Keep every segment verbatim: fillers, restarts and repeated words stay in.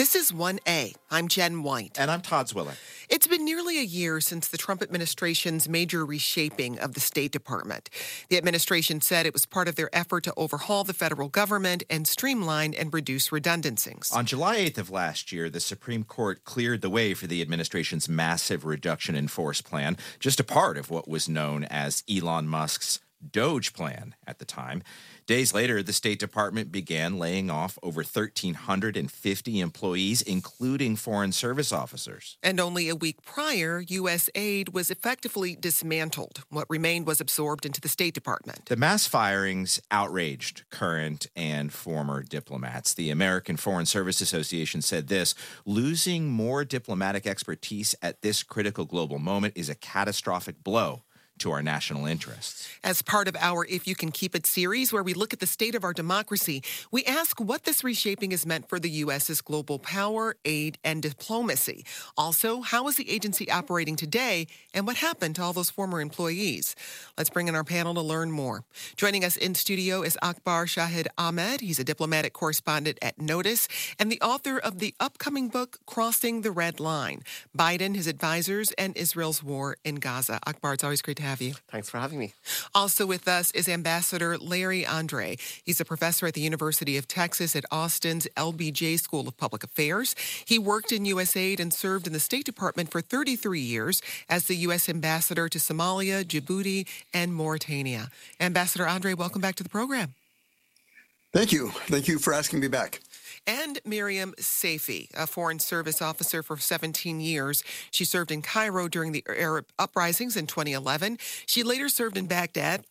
This is one A. I'm Jen White. And I'm Todd Zwilling. It's been nearly a year since the Trump administration's major reshaping of the State Department. The administration said it was part of their effort to overhaul the federal government and streamline and reduce redundancies. On July eighth of last year, the Supreme Court cleared the way for the administration's massive reduction in force plan, just a part of what was known as Elon Musk's Doge plan at the time. Days later, the State Department began laying off over one thousand three hundred fifty employees, including Foreign Service officers. And only a week prior, U S aid was effectively dismantled. What remained was absorbed into the State Department. The mass firings outraged current and former diplomats. The American Foreign Service Association said this: losing more diplomatic expertise at this critical global moment is a catastrophic blow to our national interests. As part of our If You Can Keep It series, where we look at the state of our democracy, we ask what this reshaping has meant for the U S's global power, aid, and diplomacy. Also, how is the agency operating today, and what happened to all those former employees? Let's bring in our panel to learn more. Joining us in studio is Akbar Shahid Ahmed. He's a diplomatic correspondent at Notice and the author of the upcoming book, Crossing the Red Line: Biden, His Advisors, and Israel's War in Gaza. Akbar, it's always great to have you. Thanks for having me. Also with us is Ambassador Larry Andre. He's a professor at the University of Texas at Austin's L B J School of Public Affairs. He worked in U S aid and served in the State Department for thirty-three years as the U S ambassador to Somalia, Djibouti, and Mauritania. Ambassador Andre, welcome back to the program. Thank you. Thank you for asking me back. And Miriam Saifi, a Foreign Service officer for seventeen years. She served in Cairo during the Arab uprisings in twenty eleven. She later served in Baghdad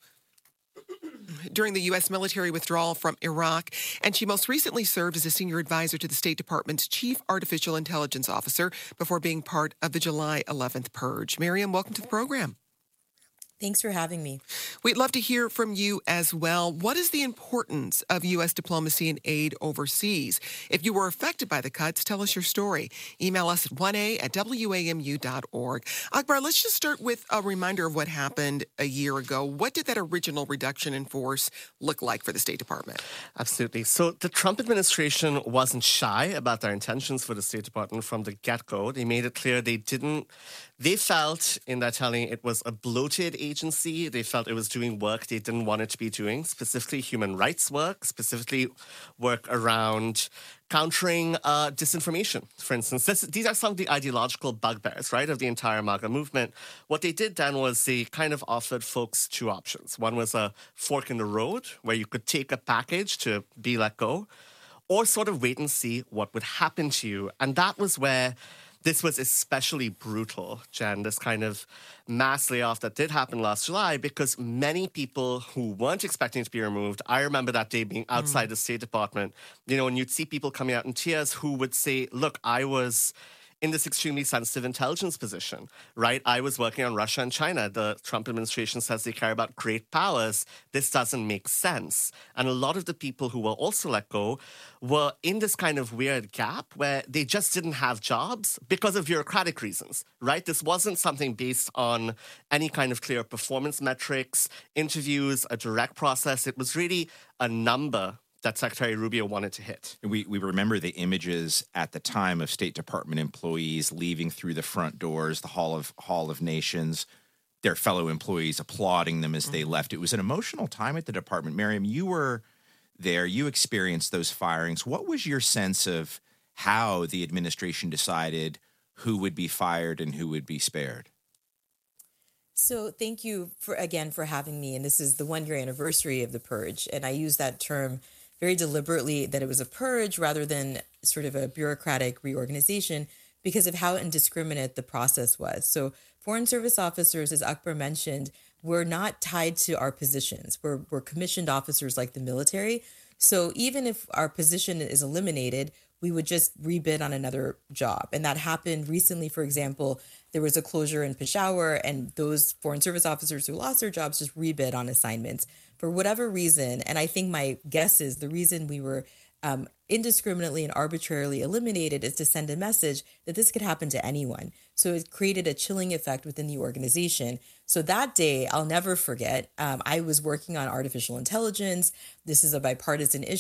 during the U S military withdrawal from Iraq, and she most recently served as a senior advisor to the State Department's chief artificial intelligence officer before being part of the July eleventh purge. Miriam, welcome to the program. Thanks for having me. We'd love to hear from you as well. What is the importance of U S diplomacy and aid overseas? If you were affected by the cuts, tell us your story. Email us at one a at w a m u dot org. Akbar, let's just start with a reminder of what happened a year ago. What did that original reduction in force look like for the State Department? Absolutely. So the Trump administration wasn't shy about their intentions for the State Department from the get-go. They made it clear they didn't They felt in their telling it was a bloated agency. They felt it was doing work they didn't want it to be doing, specifically human rights work, specifically work around countering uh, disinformation, for instance. This, these are some of the ideological bugbears, right, of the entire MAGA movement. What they did then was they kind of offered folks two options. One was a fork in the road, where you could take a package to be let go, or sort of wait and see what would happen to you. And that was where this was especially brutal, Jen, this kind of mass layoff that did happen last July, because many people who weren't expecting to be removed, I remember that day being outside mm. the State Department, you know, and you'd see people coming out in tears who would say, look, I was in this extremely sensitive intelligence position, right? I was working on Russia and China. The Trump administration says they care about great powers. This doesn't make sense. And a lot of the people who were also let go were in this kind of weird gap where they just didn't have jobs because of bureaucratic reasons, right? This wasn't something based on any kind of clear performance metrics, interviews, a direct process. It was really a number that Secretary Rubio wanted to hit. We we remember the images at the time of State Department employees leaving through the front doors, the Hall of Hall of Nations, their fellow employees applauding them as mm-hmm. they left. It was an emotional time at the department. Miriam, you were there. You experienced those firings. What was your sense of how the administration decided who would be fired and who would be spared? So thank you for again for having me. And this is the one-year anniversary of the purge. And I use that term very deliberately, that it was a purge rather than sort of a bureaucratic reorganization, because of how indiscriminate the process was. So Foreign Service officers, as Akbar mentioned, were not tied to our positions. We're, we're commissioned officers like the military. So even if our position is eliminated, we would just rebid on another job. And that happened recently. For example, there was a closure in Peshawar, and those Foreign Service officers who lost their jobs just rebid on assignments for whatever reason. And I think my guess is the reason we were um, indiscriminately and arbitrarily eliminated is to send a message that this could happen to anyone. So it created a chilling effect within the organization. So that day, I'll never forget, um, I was working on artificial intelligence. This is a bipartisan issue.